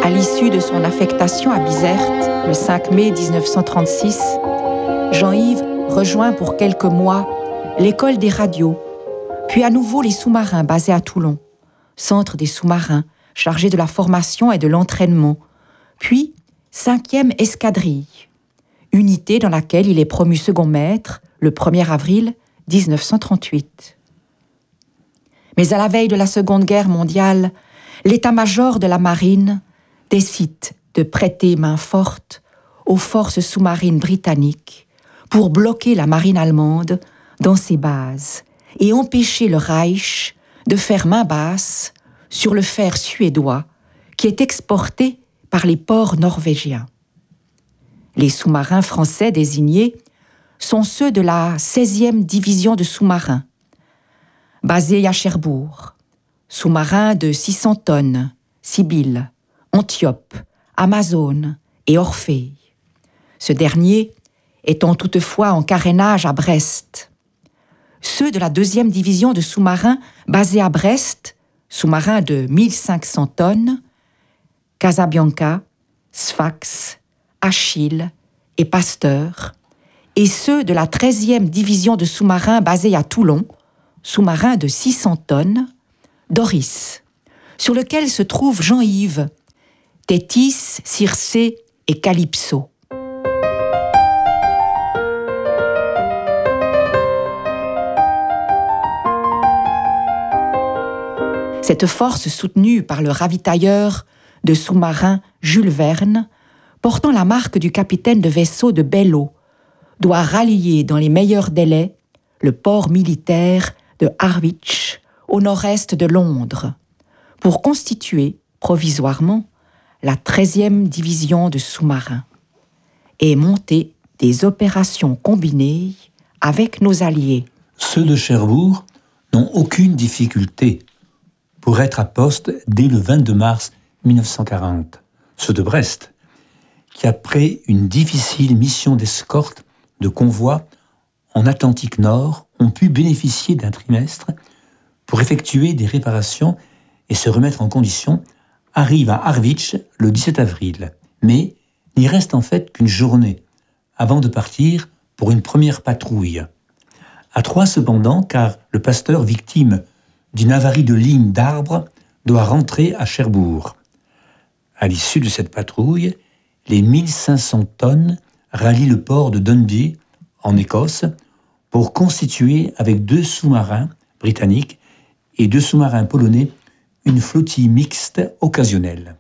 À l'issue de son affectation à Bizerte, le 5 mai 1936, Jean-Yves rejoint pour quelques mois l'école des radios, puis à nouveau les sous-marins basés à Toulon, centre des sous-marins chargé de la formation et de l'entraînement, puis 5e escadrille, unité dans laquelle il est promu second maître le 1er avril 1938. Mais à la veille de la Seconde Guerre mondiale, l'état-major de la marine décide de prêter main forte aux forces sous-marines britanniques pour bloquer la marine allemande dans ses bases et empêcher le Reich de faire main basse sur le fer suédois qui est exporté par les ports norvégiens. Les sous-marins français désignés sont ceux de la 16e division de sous-marins, basée à Cherbourg, sous-marins de 600 tonnes, Sibylle, Antiope, Amazone et Orphée. Ce dernier étant toutefois en carénage à Brest. Ceux de la 2e division de sous-marins basés à Brest, sous-marins de 1500 tonnes, Casabianca, Sfax, Achille et Pasteur, et ceux de la 13e division de sous-marins basés à Toulon, sous-marins de 600 tonnes, Doris, sur lequel se trouvent Jean-Yves, Tétis, Circé et Calypso. Cette force soutenue par le ravitailleur de sous-marins Jules Verne, portant la marque du capitaine de vaisseau de Belleau, doit rallier dans les meilleurs délais le port militaire de Harwich, au nord-est de Londres, pour constituer, provisoirement, la 13e division de sous-marins et monter des opérations combinées avec nos alliés. Ceux de Cherbourg n'ont aucune difficulté pour être à poste dès le 22 mars 1940. Ceux de Brest, qui après une difficile mission d'escorte de convoi en Atlantique Nord, ont pu bénéficier d'un trimestre pour effectuer des réparations et se remettre en condition, arrivent à Harwich le 17 avril. Mais il reste en fait qu'une journée avant de partir pour une première patrouille. À 3 cependant, car le pasteur victime d'une avarie de ligne d'arbres doit rentrer à Cherbourg. À l'issue de cette patrouille, les 1500 tonnes rallient le port de Dundee, en Écosse, pour constituer avec 2 sous-marins britanniques et 2 sous-marins polonais une flottille mixte occasionnelle.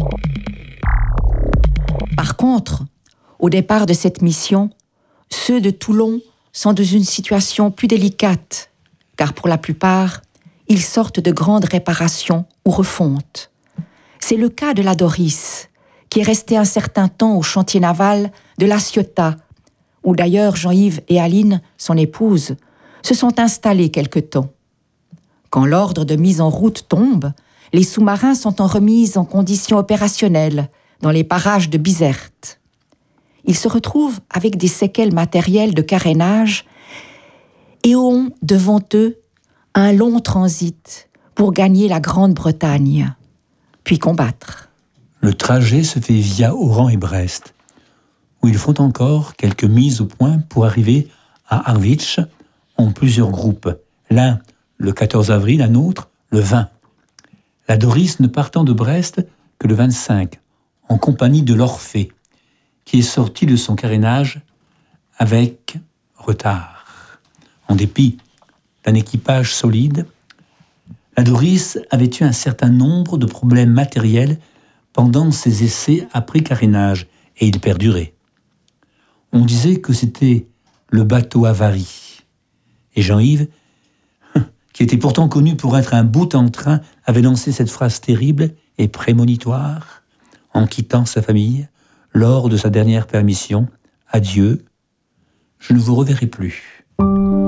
Par contre, au départ de cette mission, ceux de Toulon sont dans une situation plus délicate, car pour la plupart, ils sortent de grandes réparations ou refontes. C'est le cas de la Doris, qui est restée un certain temps au chantier naval de La Ciotat, où d'ailleurs Jean-Yves et Aline, son épouse, se sont installés quelque temps. Quand l'ordre de mise en route tombe, les sous-marins sont en remise en conditions opérationnelles dans les parages de Bizerte. Ils se retrouvent avec des séquelles matérielles de carénage et ont devant eux un long transit pour gagner la Grande-Bretagne, puis combattre. Le trajet se fait via Oran et Brest, où ils font encore quelques mises au point pour arriver à Harwich en plusieurs groupes. L'un le 14 avril, un autre le 20. La Doris ne partant de Brest que le 25, en compagnie de l'Orphée, qui est sorti de son carénage avec retard. En dépit d'un équipage solide, la Doris avait eu un certain nombre de problèmes matériels pendant ses essais après carénage, et ils perduraient. On disait que c'était le bateau avarie. Et Jean-Yves, qui était pourtant connu pour être un bout en train, avait lancé cette phrase terrible et prémonitoire en quittant sa famille lors de sa dernière permission. « Adieu, je ne vous reverrai plus. »